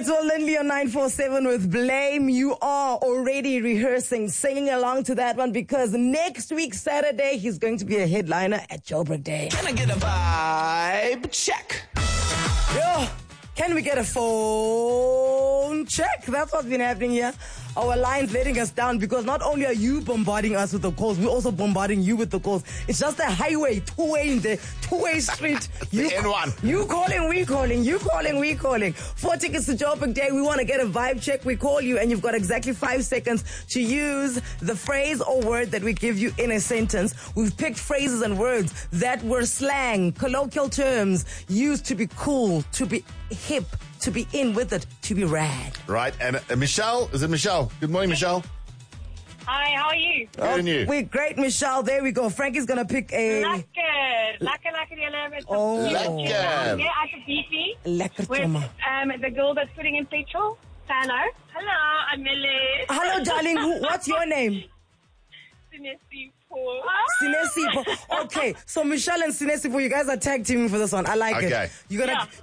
Little Lindley on 947 with Blame. You are already rehearsing, singing along to that one because next week, Saturday, he's going to be a headliner at Joburg Day. Can I get a vibe check? Yo, can we get a phone check? That's what's been happening here. Our line's letting us down because not only are you bombarding us with the calls, we're also bombarding you with the calls. It's just a highway, two-way in there, two-way street. You N1. You calling, we calling. You calling, we calling. 4 tickets to Joburg Day. We want to get a vibe check. We call you and you've got exactly 5 seconds to use the phrase or word that we give you in a sentence. We've picked phrases and words that were slang, colloquial terms used to be cool, to be hip, to be in with it, to be rad. Right, and Michelle, is it Michelle? Good morning, Michelle. Hi, how are you? Good and you? We're great, Michelle. There we go. Frankie's going to pick a... Lekker die hele Oh. Lekker. Yeah, I could beefy. Lekker With toma. the girl that's putting in petrol, Sano. Hello, I'm Millie. Hello, darling. What's your name? Sinesipo. Sinesipo. Okay, so Michelle and Sinesipo, you guys are tag teaming for this one. I like Okay. it. You're